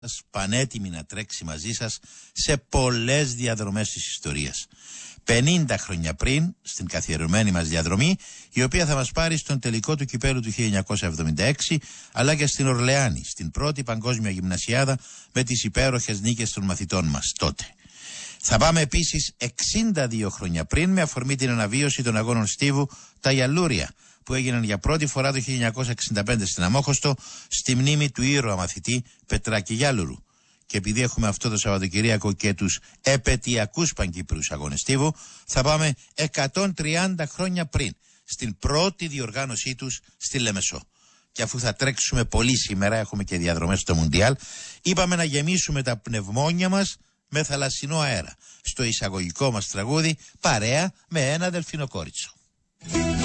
πανέτοιμη να τρέξει μαζί σας σε πολλές διαδρομές της ιστορίας. 50 χρόνια πριν, στην καθιερωμένη μας διαδρομή, η οποία θα μας πάρει στον τελικό του κυπέλου του 1976, αλλά και στην Ορλεάνη, στην πρώτη παγκόσμια γυμνασιάδα, με τις υπέροχες νίκες των μαθητών μας τότε. Θα πάμε επίσης 62 χρόνια πριν, με αφορμή την αναβίωση των αγώνων στίβου τα Ιαλούρια, που έγιναν για πρώτη φορά το 1965 στην Αμόχωστο, στη μνήμη του ήρωα μαθητή Πετράκη Γιάλουρου. Και επειδή έχουμε αυτό το Σαββατοκυριακό και τους επετειακούς Παγκύπριους αγώνες στίβου, θα πάμε 130 χρόνια πριν, στην πρώτη διοργάνωσή τους στη Λεμεσό. Και αφού θα τρέξουμε πολύ σήμερα, έχουμε και διαδρομές στο Μουντιάλ, είπαμε να γεμίσουμε τα πνευμόνια μας με θαλασσινό αέρα, στο εισαγωγικό μας τραγούδι, παρέα με ένα δελφινοκόριτσο.